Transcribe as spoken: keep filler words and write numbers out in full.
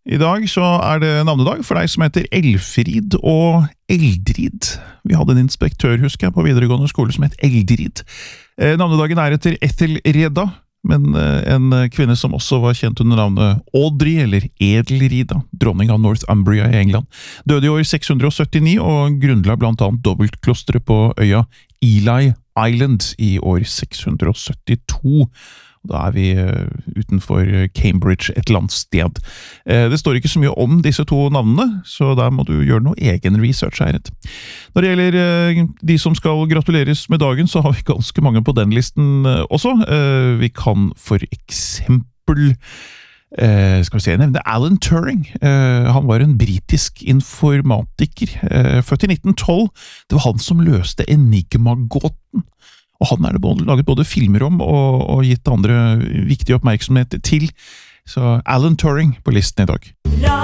I dag så er det navnedag for deg som heter Elfrid og Eldrid. Vi hadde en inspektør, husker jeg, på videregående skole som het Eldrid. Eh, navnedagen er etter Ethelreda, men eh, en kvinne som også var kjent under navnet Audrey, eller Edelrida, dronning av Northumbria i England. Døde i år seks hundre syttini og grunnla blant annet dobbeltklosteret på øya Ely Island i år seks hundre syttito. Da er vi utenfor Cambridge et eller annet sted. Det står ikke så mye om disse to navnene, så der må du gjøre noe egen research her. Når det gjelder de som skal gratuleres med dagen, så har vi ganske mange på den listen også. Vi kan for eksempel skal vi se, nevne Alan Turing. Han var en britisk informatiker, født i nitten tolv. Det var han som løste Enigma-gåten. Og han er det både, laget både filmer om og, og gitt andre viktige oppmerksomhet til. Så Alan Turing på listen i dag.